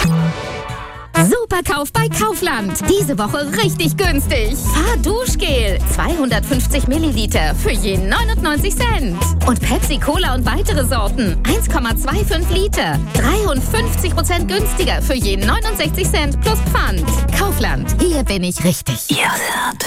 Superkauf bei Kaufland. Diese Woche richtig günstig. Fahrduschgel 250 Milliliter für je 99 Cent. Und Pepsi Cola und weitere Sorten 1,25 Liter. 53% günstiger für je 69 Cent plus Pfand. Kaufland, hier bin ich richtig. Ihr hört